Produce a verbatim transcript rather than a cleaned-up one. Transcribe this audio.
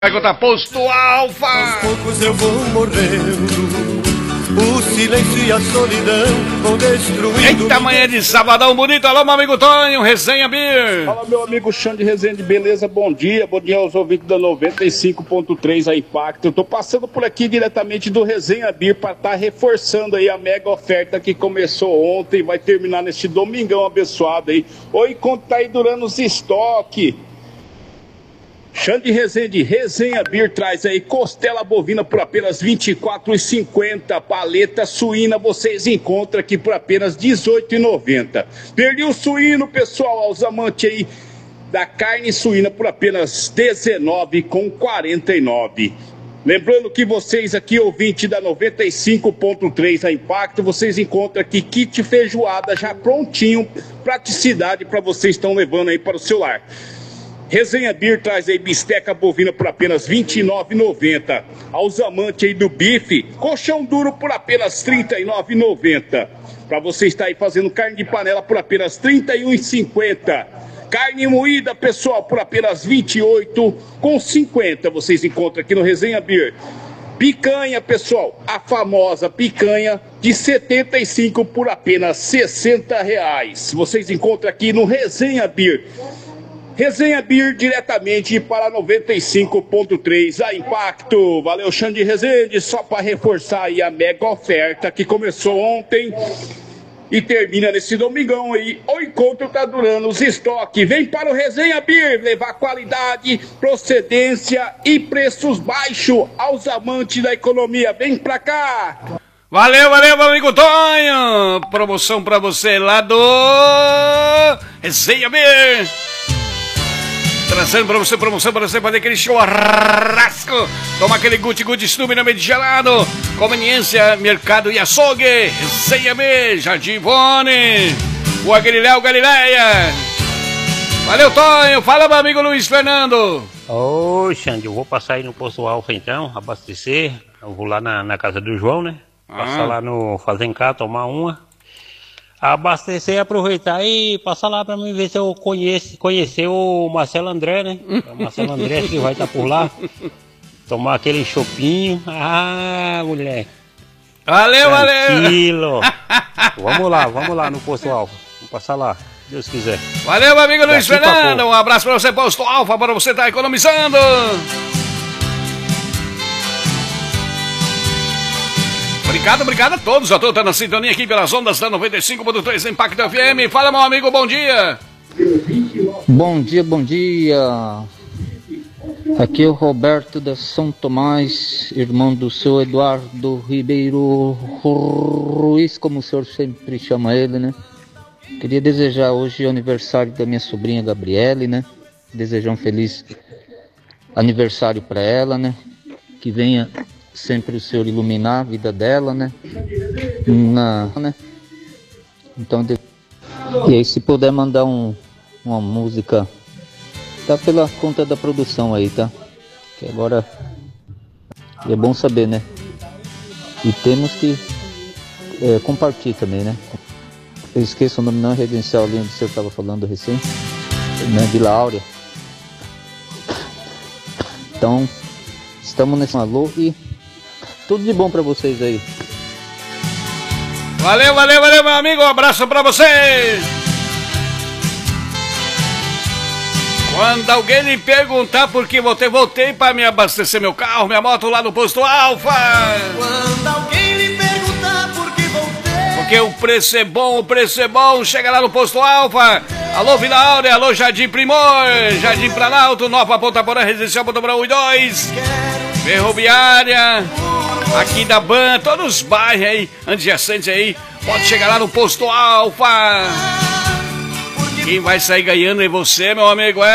Vai contar Posto Alfa. Aos poucos eu vou morrendo. O silêncio e a solidão vão destruindo. Eita, manhã de sabadão bonito. Alô, meu amigo Tonho, Resenha Beer. Fala, meu amigo Xande Rezende, beleza? Bom dia, bom dia aos ouvintes da noventa e cinco ponto três a Impacto. Eu tô passando por aqui diretamente do Resenha Beer para estar tá reforçando aí a mega oferta que começou ontem e vai terminar neste domingão abençoado aí. O encontro tá aí durando os estoques. Xande Rezende, Resenha Beer traz aí costela bovina por apenas vinte e quatro reais e cinquenta centavos. Paleta suína vocês encontram aqui por apenas dezoito reais e noventa centavos. Pernil suíno, pessoal, aos amantes aí da carne suína por apenas dezenove reais e quarenta e nove centavos. Lembrando que vocês aqui, ouvinte da noventa e cinco ponto três a Impacto, vocês encontram aqui kit feijoada já prontinho, praticidade para vocês estão levando aí para o celular. Resenha Beer traz aí bisteca bovina por apenas vinte e nove reais e noventa centavos. Aos amantes aí do bife, colchão duro por apenas trinta e nove reais e noventa centavos. Para você estar aí fazendo carne de panela por apenas trinta e um reais e cinquenta centavos. Carne moída, pessoal, por apenas vinte e oito reais e cinquenta centavos. Vocês encontram aqui no Resenha Beer. Picanha, pessoal, a famosa picanha de setenta e cinco por apenas sessenta reais. Vocês encontram aqui no Resenha Beer. Resenha Beer diretamente para noventa e cinco ponto três a Impacto. Valeu, Xande Rezende, só para reforçar aí a mega oferta que começou ontem e termina nesse domingão aí. O encontro tá durando os estoques. Vem para o Resenha Beer levar qualidade, procedência e preços baixos aos amantes da economia. Vem pra cá! Valeu, valeu, meu amigo Tonho. Promoção pra você lá do Resenha Beer. Trazendo pra você promoção para você fazer aquele churrasco. Toma aquele guti-guti Snoobi no meio de gelado. Conveniência, mercado e açougue. Resenha Beer, Jardim Ivone. Rua Galiléu, Galileia. Valeu, Tonho. Fala, meu amigo Luiz Fernando. Ô, Xande, eu vou passar aí no Posto Alfa então, abastecer. Eu vou lá na, na casa do João, né? Passar ah. lá no Fazencar, tomar uma. Abastecer e aproveitar e passar lá pra mim ver se eu conheço, conhecer o Marcelo André, né? O Marcelo André que vai estar por lá. Tomar aquele chopinho. Ah, mulher. Valeu, valeu. Vamos lá, vamos lá no Posto Alfa. Vamos passar lá, se Deus quiser. Valeu, meu amigo Luiz Fernando. Um abraço pra você, Posto Alfa, para você estar economizando. Obrigado, obrigado a todos, a todos na sintonia aqui pelas ondas da noventa e cinco ponto três Impacto F M. Fala, meu amigo, bom dia. Bom dia, bom dia. Aqui é o Roberto da São Tomás, irmão do seu Eduardo Ribeiro Ruiz, como o senhor sempre chama ele, né? Queria desejar hoje o aniversário da minha sobrinha Gabriele, né? Desejar um feliz aniversário para ela, né? Que venha sempre o Senhor iluminar a vida dela, né? Na, né? Então, de... e aí se puder mandar um, uma música, tá pela conta da produção aí, tá? Que agora é bom saber, né? E temos que é, compartilhar também, né? Eu esqueço o nome não, Residencial ali onde o senhor estava falando recente, né? Vila Áurea. Então, estamos nesse alô e tudo de bom pra vocês aí. Valeu, valeu, valeu, meu amigo. Um abraço pra você. Quando alguém me perguntar por que voltei, voltei pra me abastecer meu carro, minha moto lá no Posto Alfa. Quando alguém lhe perguntar por que voltei, porque o preço é bom, o preço é bom. Chega lá no Posto Alfa. Alô, Vila Áurea, alô, Jardim Primor, Jardim Planalto, Nova Ponta Porã, Residencial Ponta Porã um e dois. Ferroviária, aqui da Ban, todos os bairros aí, adjacentes aí, pode chegar lá no Posto Alfa. Quem vai sair ganhando é você, meu amigo, é